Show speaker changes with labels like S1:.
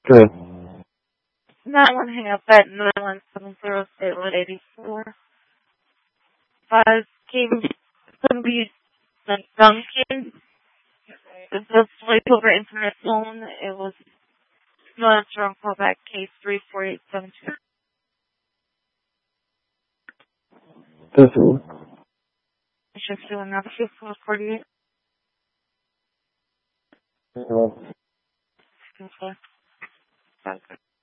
S1: Good.
S2: 9-1 hang up at 9170 State Road 84. 5 came from the Duncan. It's a sleepover internet phone. It was not strong callback case 34872.
S1: This is.
S2: Shift to another 5448.
S1: Well,
S2: Okay.